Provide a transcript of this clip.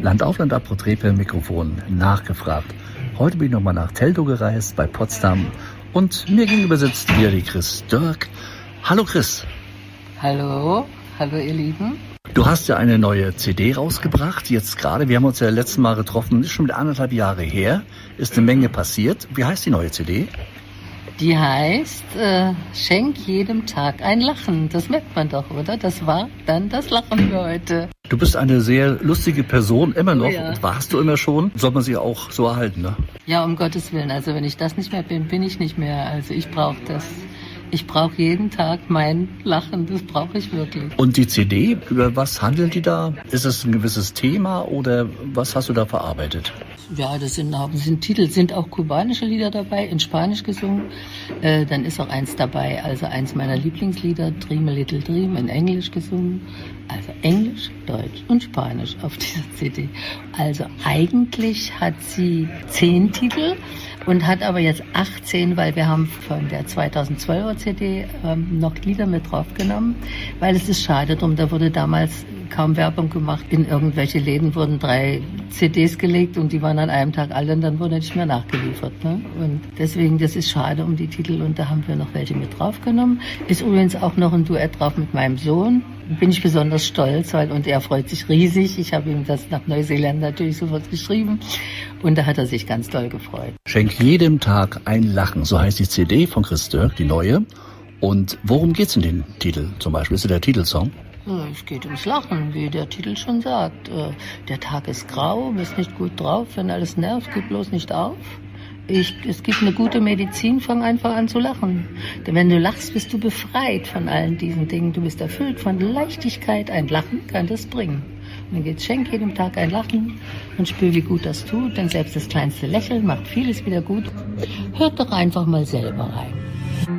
Land auf, Land ab, Porträt per Mikrofon, nachgefragt. Heute bin ich nochmal nach Teltow gereist, bei Potsdam. Und mir gegenüber sitzt wieder die Chris Dörk. Hallo Chris. Hallo ihr Lieben. Du hast ja eine neue CD rausgebracht, jetzt gerade. Wir haben uns ja letztes Mal getroffen, ist schon wieder 1,5 Jahre her. Ist eine Menge passiert. Wie heißt die neue CD? Die heißt, schenk jedem Tag ein Lachen. Das merkt man doch, oder? Das war dann das Lachen für heute. Du bist eine sehr lustige Person, immer noch. Ja. Und warst du immer schon. Soll man sie auch so erhalten, ne? Ja, um Gottes Willen. Also wenn ich das nicht mehr bin, bin ich nicht mehr. Also ich brauche das. Ich brauche jeden Tag mein Lachen, das brauche ich wirklich. Und die CD, über was handelt die da? Ist es ein gewisses Thema oder was hast du da verarbeitet? Ja, das sind Titel, sind auch kubanische Lieder dabei, in Spanisch gesungen. Dann ist auch eins dabei, also eins meiner Lieblingslieder, Dream a Little Dream, in Englisch gesungen. Also Englisch, Deutsch und Spanisch auf dieser CD. Also eigentlich hat sie 10 Titel und hat aber jetzt 18, weil wir haben von der 2012er CD noch Lieder mit draufgenommen, weil es ist schade drum, da wurde damals kaum Werbung gemacht. In irgendwelche Läden wurden 3 CDs gelegt und die waren an einem Tag alle und dann wurde nicht mehr nachgeliefert. Ne? Und deswegen, das ist schade um die Titel und da haben wir noch welche mit draufgenommen. Ist übrigens auch noch ein Duett drauf mit meinem Sohn. Bin ich besonders stolz, und er freut sich riesig. Ich habe ihm das nach Neuseeland natürlich sofort geschrieben und da hat er sich ganz doll gefreut. Schenk jedem Tag ein Lachen, so heißt die CD von Chris Dörk, die neue. Und worum geht's in den Titel zum Beispiel? Ist der Titelsong? Es geht ums Lachen, wie der Titel schon sagt. Der Tag ist grau, bist nicht gut drauf, wenn alles nervt, gib bloß nicht auf. Es gibt eine gute Medizin, fang einfach an zu lachen. Denn wenn du lachst, bist du befreit von allen diesen Dingen. Du bist erfüllt von Leichtigkeit. Ein Lachen kann das bringen. Und dann geht's, schenk jedem Tag ein Lachen und spür, wie gut das tut. Denn selbst das kleinste Lächeln macht vieles wieder gut. Hört doch einfach mal selber rein.